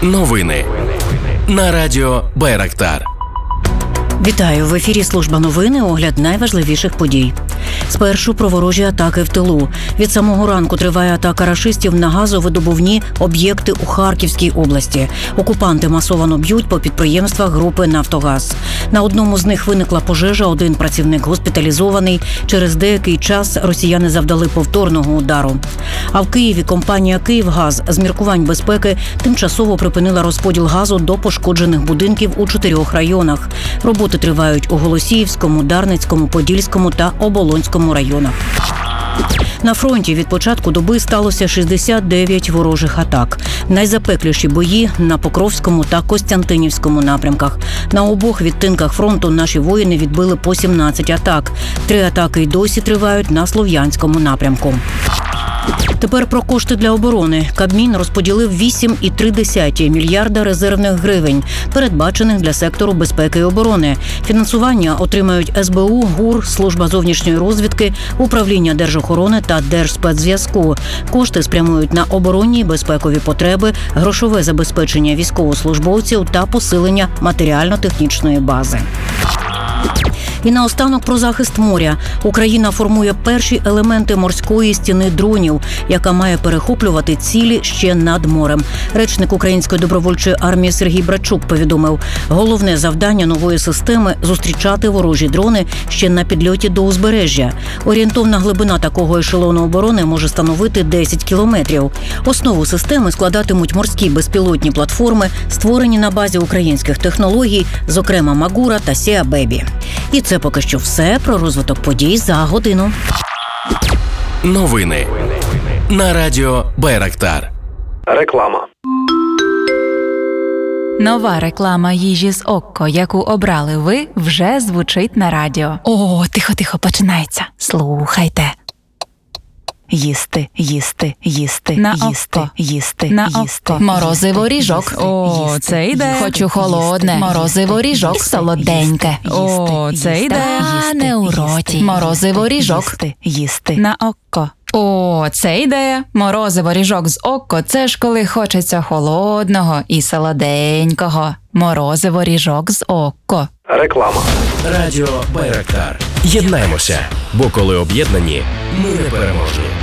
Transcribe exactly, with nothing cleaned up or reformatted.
Новини на радіо Байрактар. Вітаю! В ефірі служба новини, огляд найважливіших подій. Спершу про ворожі атаки в тилу. Від самого ранку триває атака рашистів на газовидобувні об'єкти у Харківській області. Окупанти масово б'ють по підприємствах групи «Нафтогаз». На одному з них виникла пожежа, один працівник госпіталізований. Через деякий час росіяни завдали повторного удару. А в Києві компанія «Київгаз» з міркувань безпеки тимчасово припинила розподіл газу до пошкоджених будинків у чотирьох районах. Роботи тривають у Голосіївському, Дарницькому, Подільському та Оболонському районах. На фронті від початку доби сталося шістдесят дев'ять ворожих атак. Найзапекліші бої на Покровському та Костянтинівському напрямках. На обох відтинках фронту наші воїни відбили по сімнадцять атак. Три атаки й досі тривають на Слов'янському напрямку. Тепер про кошти для оборони. Кабмін розподілив вісім цілих три десятих мільярда резервних гривень, передбачених для сектору безпеки і оборони. Фінансування отримають ес бе у, ГУР, Служба зовнішньої розвідки, Управління Держохорони та Держспецзв'язку. Кошти спрямують на оборонні і безпекові потреби, грошове забезпечення військовослужбовців та посилення матеріально-технічної бази. І наостанок про захист моря. Україна формує перші елементи морської стіни дронів, яка має перехоплювати цілі ще над морем. Речник Української добровольчої армії Сергій Брачук повідомив, головне завдання нової системи – зустрічати ворожі дрони ще на підльоті до узбережжя. Орієнтовна глибина такого ешелону оборони може становити десять кілометрів. Основу системи складатимуть морські безпілотні платформи, створені на базі українських технологій, зокрема Магура та Сіа Бебі. І це поки що все про розвиток подій за годину. Новини на радіо Байрактар. Реклама. Нова реклама їжі з Окко, яку обрали ви, вже звучить на радіо. О, тихо-тихо, починається. Слухайте. Їсти, їсти, їсти, на їсти, око. їсти, на їсти. око. Морозиво ріжок. О, їсти, це йде. їсти, Хочу холодне. їсти, Морозиво ріжок, їсти, солоденьке. О, Їсти, це їсти, йде. їсти, не у роті. Морозиво ріжок. Їсти, їсти. На око. О, це ідея. Морозиво ріжок з Окко – це ж коли хочеться холодного і солоденького. Морозиво ріжок з Окко. Реклама. Радіо Байрактар. Єднаємося, бо коли об'єднані, ми непереможні.